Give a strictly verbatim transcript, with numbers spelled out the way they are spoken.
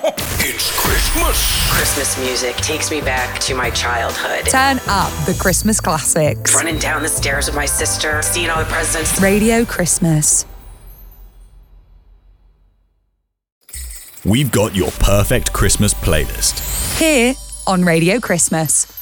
It's Christmas. Christmas music takes me back to my childhood. Turn up the Christmas classics. Running down the stairs with my sister, seeing all the presents. Radio Christmas. We've got your perfect Christmas playlist. Here on Radio Christmas.